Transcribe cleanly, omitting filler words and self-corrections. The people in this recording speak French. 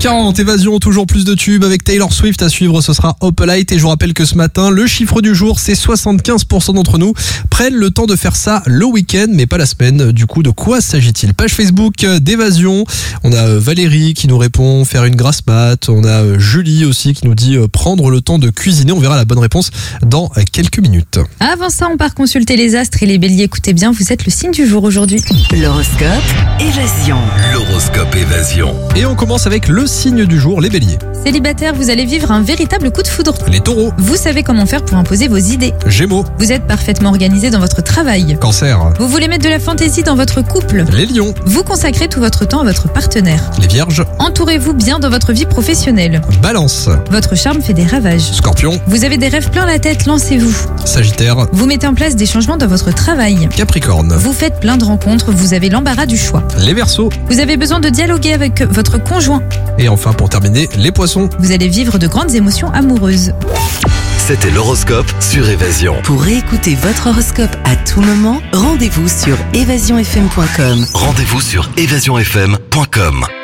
8h40, Évasion, toujours plus de tubes avec Taylor Swift à suivre, ce sera Opalite. Et je vous rappelle que ce matin, le chiffre du jour, c'est 75% d'entre nous prennent le temps de faire ça le week-end, mais pas la semaine. Du coup, de quoi s'agit-il? Page Facebook d'Évasion, on a Valérie qui nous répond faire une grasse mat, on a Julie aussi qui nous dit prendre le temps de cuisiner. On verra la bonne réponse dans quelques minutes. Avant ça, on part consulter les astres et les béliers. Écoutez bien, vous êtes le signe du jour aujourd'hui. L'horoscope Évasion. L'horoscope Évasion. Et on commence avec le signe du jour, les béliers. Célibataire, vous allez vivre un véritable coup de foudre. Les taureaux. Vous savez comment faire pour imposer vos idées. Gémeaux. Vous êtes parfaitement organisé dans votre travail. Cancer. Vous voulez mettre de la fantaisie dans votre couple. Les lions. Vous consacrez tout votre temps à votre partenaire. Les vierges. Entourez-vous bien dans votre vie professionnelle. Balance. Votre charme fait des ravages. Scorpion. Vous avez des rêves plein la tête, lancez-vous. Sagittaire. Vous mettez en place des changements dans votre travail. Capricorne. Vous faites plein de rencontres, vous avez l'embarras du choix. Les verseaux. Vous avez besoin de dialoguer avec votre conjoint. Et enfin, pour terminer, les poissons. Vous allez vivre de grandes émotions amoureuses. C'était l'horoscope sur Évasion. Pour réécouter votre horoscope à tout moment, rendez-vous sur évasionfm.com. Rendez-vous sur évasionfm.com.